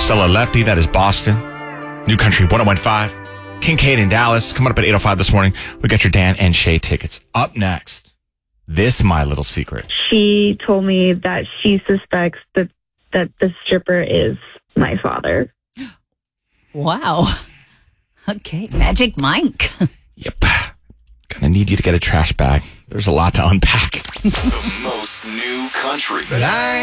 Stella Lefty, that is Boston. New Country 101.5. Kincaid in Dallas. Coming up at 8:05 this morning, we got your Dan and Shay tickets. Up next, this My Little Secret. She told me that she suspects that the stripper is my father. Wow. Okay, Magic Mike. Yep. Gonna need you to get a trash bag. There's a lot to unpack. The most new country. But I